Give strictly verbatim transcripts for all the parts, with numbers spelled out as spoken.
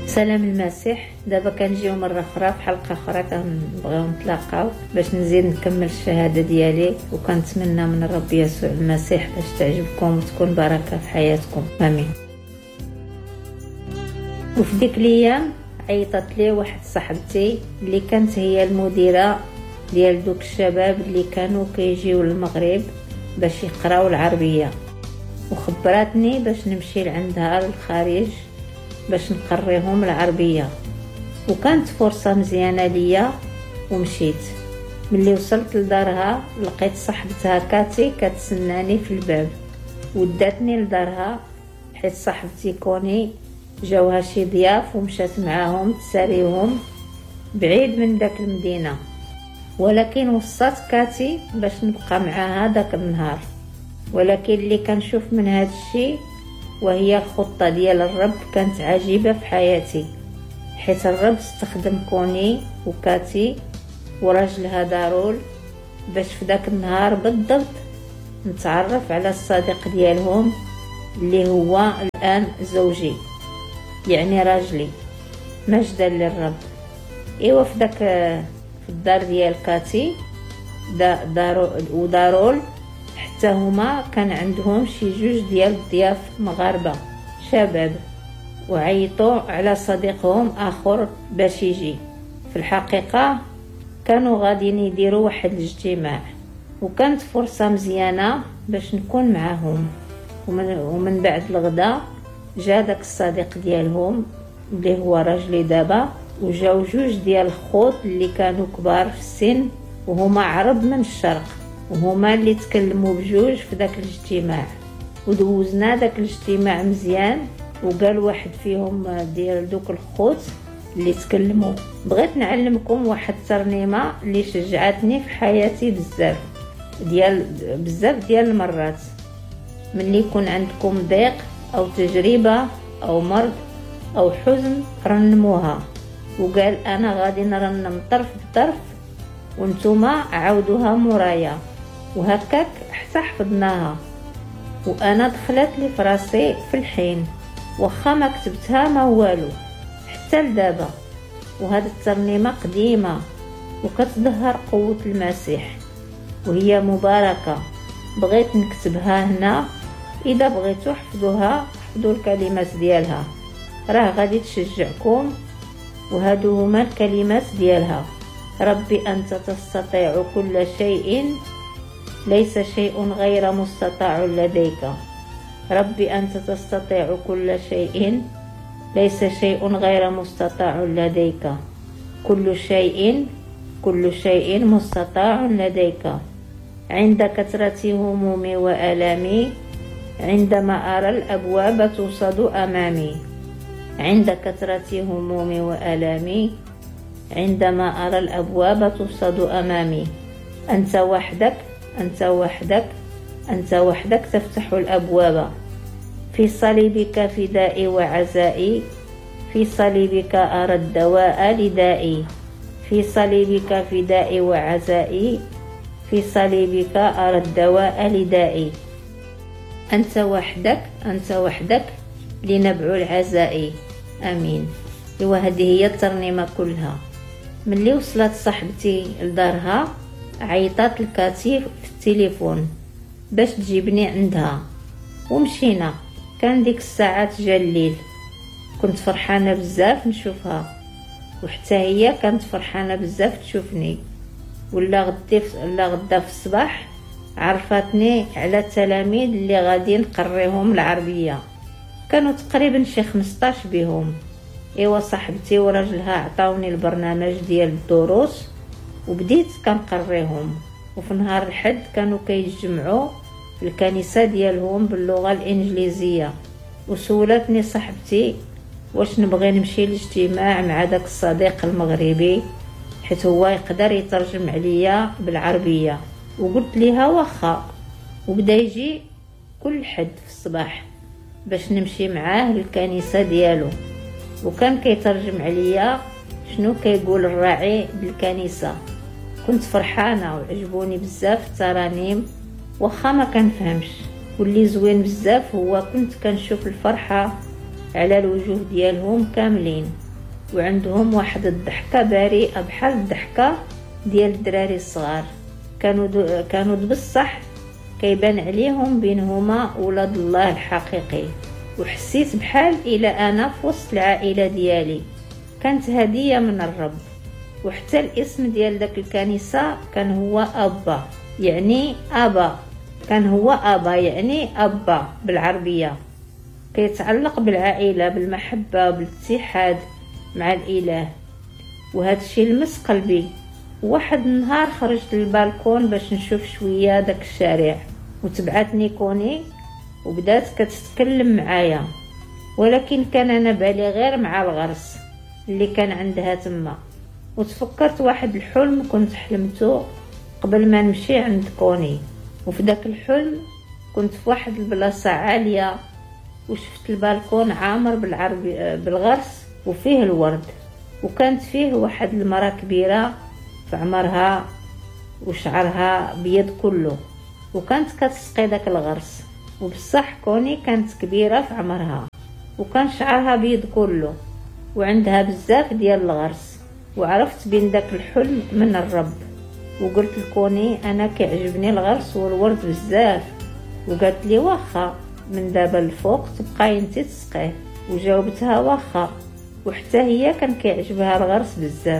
سلام المسيح. دابا كنجيو مره اخرى في حلقه اخرى كنبغيو نتلاقاو باش نزيد نكمل الشهاده ديالي، وكنتمنى من رب يسوع المسيح باش تعجبكم وتكون بركه في حياتكم، امين. وفي ديك الايام عيطت لي واحد صاحبتي اللي كانت هي المديره ديال دوك الشباب اللي كانوا كيجيو للمغرب باش يقراو العربيه، وخبراتني باش نمشي لعندها للخارج باش نقريهم العربيه، وكانت فرصه مزيانه ليا ومشيت. ملي وصلت لدارها لقيت صاحبتها كاتي كتسناني في الباب وداتني لدارها، حيت صاحبتي كوني جاوها شي ضياف ومشات معاهم تساريهم بعيد من داك المدينه، ولكن وصات كاتي باش نبقى معاها داك النهار. ولكن اللي كنشوف من هذا الشيء وهي الخطة ديال الرب كانت عجيبة في حياتي، حيث الرب استخدم كوني وكاتي وراجلها دارول باش في داك النهار بالضبط نتعرف على الصديق ديالهم اللي هو الآن زوجي، يعني راجلي، مجدا للرب. ايوا في داك في الدار ديال كاتي دا دارو ودارول حتى هما كان عندهم شي جوج ديال الضياف مغاربه شباب، وعيطوا على صديقهم اخر باش يجي. في الحقيقه كانوا غاديين يديروا واحد الاجتماع، وكانت فرصه مزيانه باش نكون معاهم. ومن, ومن بعد الغداء جا داك الصديق ديالهم اللي هو راجلي دابا، وجاو جوج ديال الخوت اللي كانوا كبار في السن وهما عرب من الشرق، وهما اللي تكلموا بجوج في داك الاجتماع. ودوزنا داك الاجتماع مزيان، وقال واحد فيهم ديال دوك الخوت اللي تكلموا: بغيت نعلمكم واحد الترنيمه اللي شجعتني في حياتي بزاف ديال بزاف ديال المرات. ملي يكون عندكم ضيق او تجربه او مرض او حزن رنموها. وقال انا غادي نرنم طرف بطرف وانتوما عاودوها مورايا، وهكاك حتى حفظناها. وانا دخلت لي فراسي في الحين، واخا ما كتبتها ما والو حتى لدابا. وهذه الترنيمه قديمه وكتظهر قوه المسيح وهي مباركه. بغيت نكتبها هنا، اذا بغيتوا حفظوها حفظوا الكلمات ديالها، راه غادي تشجعكم. وهادو هما الكلمات ديالها: ربي أنت تستطيع كل شيء، ليس شيء غير مستطاع لديك. ربي أنت تستطيع كل شيء، ليس شيء غير مستطاع لديك. كل شيء كل شيء مستطاع لديك. عند كثرة همومي وآلامي، عندما أرى الأبواب توصد أمامي. عند كثرة همومي وآلامي، عندما أرى الأبواب توصد أمامي. أنت وحدك أنت وحدك أنت وحدك تفتح الأبواب. في صليبك فدائي وعزائي، في صليبك أرى الدواء لدائي. في صليبك فدائي وعزائي، في صليبك أرى الدواء لدائي. أنت وحدك أنت وحدك لنبع العزائي، آمين. وهذه هي الترنيمة كلها. ملي وصلت صاحبتي لدارها عيطات لكاتي في التليفون باش تجيبني عندها، ومشينا. كان ديك الساعات جا الليل، كنت فرحانه بزاف نشوفها، وحتى هي كانت فرحانه بزاف تشوفني. ولا غدي ولا غدا في الصباح عرفتني على التلاميذ اللي غادي نقريهم العربيه، كانوا تقريبا شي خمسطاش بهم. ايوا صاحبتي وراجلها عطاوني البرنامج ديال الدروس وبديت كنقريهم. وفي نهار الحد كانوا كيتجمعوا في الكنيسه ديالهم باللغه الانجليزيه، وسولتني صاحبتي واش نبغي نمشي لاجتماع مع داك الصديق المغربي حيت هو يقدر يترجم عليا بالعربيه. وقلت ليها واخا. وبدا يجي كل حد في الصباح باش نمشي معاه للكنيسه ديالو، وكان كيترجم عليا شنو كيقول الراعي بالكنيسه. كنت فرحانه وعجبوني بزاف الترانيم واخا ما كنفهمش. واللي زوين بزاف هو كنت كنشوف الفرحه على الوجوه ديالهم كاملين، وعندهم واحد الضحكة بريئة بحال الضحكة ديال الدراري الصغار. كانوا دو كانوا بصح كيبان عليهم بينهما ولاد الله الحقيقي. وحسيت بحال الى انا في وسط العائله ديالي، كانت هديه من الرب. وحتى الاسم ديال داك الكنيسه كان هو ابا، يعني ابا، كان هو ابا يعني ابا بالعربيه، كيتعلق بالعائله، بالمحبه، بالاتحاد مع الاله. وهذا الشيء لمس قلبي. واحد النهار خرجت للبالكون باش نشوف شويه داك الشارع، وتبعتني كوني وبدات كتتكلم معايا، ولكن كان انا بالي غير مع الغرس اللي كان عندها تما. وتفكرت واحد الحلم كنت حلمته قبل ما نمشي عند كوني. وفي داك الحلم كنت في واحد البلاصه عاليه، وشفت البالكون عامر بالعربي بالغرس وفيه الورد، وكانت فيه واحد المراه كبيره في عمرها وشعرها بيض كله، وكانت كتسقي داك الغرس. وبصح كوني كانت كبيره في عمرها وكان شعرها بيض كله وعندها بزاف ديال الغرس. وعرفت بين داك الحلم من الرب، وقلت لكوني انا كيعجبني الغرس والورد بزاف. وقالت لي واخا من دابا الفوق تبقاي انت تسقيه. وجاوبتها واخا. وحتى هي كان كيعجبها الغرس بزاف.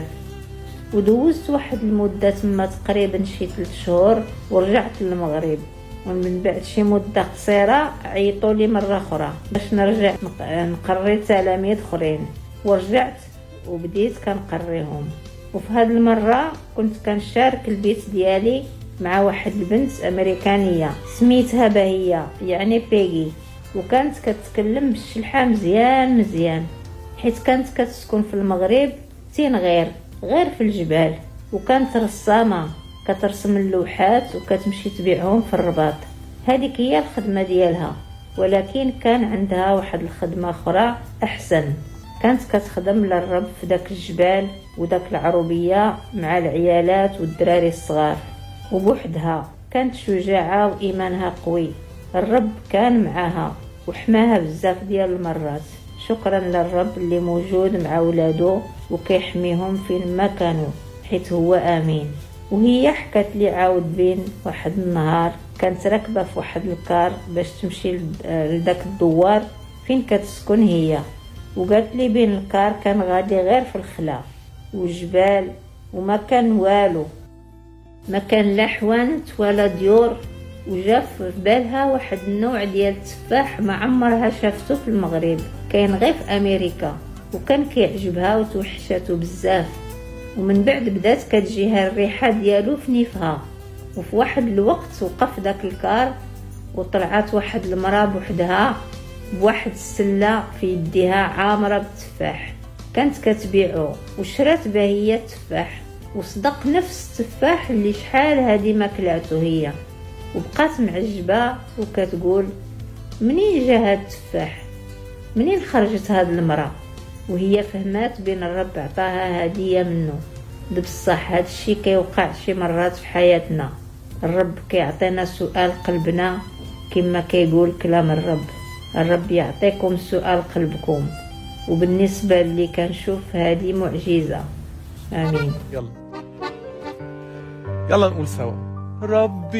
ودوزت واحد المده تما تقريبا شي ثلاث شهور، ورجعت للمغرب. ومن بعد شي مده قصيره عيطوا لي مره اخرى باش نرجع نقري تلاميذ اخرين، ورجعت وبديت كنقريهم. وفي هذه المره كنت كنشارك البيت ديالي مع واحد البنت امريكانيه سميتها بهيه يعني بيغي، وكانت كتكلم بالشلحه مزيان مزيان، حيت كانت كتسكن في المغرب تين غير غير في الجبال. وكانت رسامه كترسم اللوحات وكتمشي تبيعهم في الرباط. هذيك هي الخدمه ديالها، ولكن كان عندها واحد الخدمه اخرى احسن. كانت كتخدم للرب في داك الجبال وداك العروبيه مع العيالات والدراري الصغار، وبوحدها. كانت شجاعه وايمانها قوي. الرب كان معها وحماها بزاف ديال المرات. شكرا للرب اللي موجود مع ولادو وكيحميهم فين ما كانوا، حيت هو امين. وهي حكت لي عاود بين واحد النهار كانت راكبه في واحد الكار باش تمشي لداك الدوار فين كتسكن هي، وقالت لي بين الكار كان غادي غير في الخلا والجبال، وما كان والو، ما كان لا حوانت ولا ديور. وجا في بالها واحد النوع ديال التفاح ما عمرها شافته في المغرب، كاين غير في امريكا، وكان كيعجبها وتوحشته بزاف. ومن بعد بدات كتجيها الريحه ديالو في نيفها. وفي واحد الوقت وقف داك الكار وطلعت واحد المراه بوحدها بواحد السله في يديها عامره بالتفاح، كانت كتبيعو. وشرات بهيه التفاح، وصدق نفس التفاح اللي شحال هادي ما كلاتو هي. وبقات معجبه وكتقول منين جا هاد التفاح، منين خرجت هاد المراه. وهي فهمات بين الرب عطاها هديه منه. بصح هاد الشيء كيوقع شي مرات في حياتنا. الرب كيعطينا سؤال قلبنا كما كيقول كلام الرب. الرب يعطيكم سؤال قلبكم. وبالنسبه اللي كنشوف هذه معجزه. امين. يلا يلا نقول سوا ربي